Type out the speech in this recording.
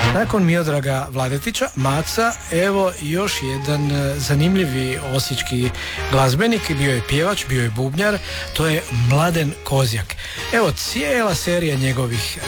Nakon Miodraga Vladetića, Maca, evo još jedan zanimljivi osječki glazbenik, bio je pjevač, bio je bubnjar, to je Mladen Kozjak. Evo, cijela serija njegovih